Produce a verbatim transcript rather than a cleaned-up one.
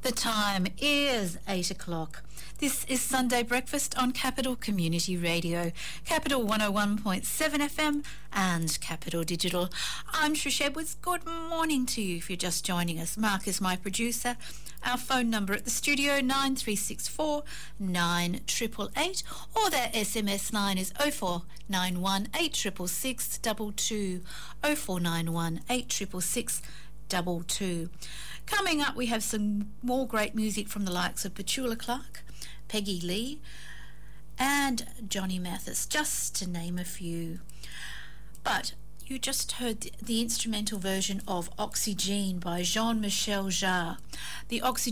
The time is eight o'clock. This is Sunday Breakfast on Capital Community Radio, Capital one oh one point seven F M and Capital Digital. I'm Trish Edwards. Good morning to you if you're just joining us. Mark is my producer. Our phone number at the studio, nine three six four, nine eight eight eight, or that S M S line is oh four nine one, eight six six six, two two, oh four nine one, eight six six six, two two. Coming up, we have some more great music from the likes of Petula Clark, Peggy Lee, and Johnny Mathis, just to name a few. But you just heard the, the instrumental version of Oxygene by Jean-Michel Jarre. The Oxygene